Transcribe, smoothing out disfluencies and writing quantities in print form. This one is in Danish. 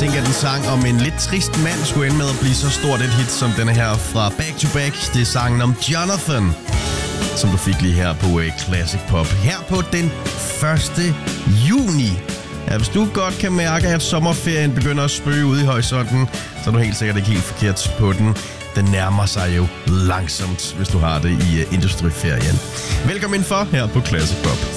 Tænk, at en sang om en lidt trist mand skulle ende med at blive så stort et hit som denne her fra Back to Back. Det er sangen om Jonathan, som du fik lige her på Classic Pop. Her på den 1. juni. Ja, hvis du godt kan mærke, at sommerferien begynder at spøge ude i horisonten, så er du helt sikkert ikke helt forkert på den. Den nærmer sig jo langsomt, hvis du har det i industriferien. Velkommen indenfor her på Classic Pop.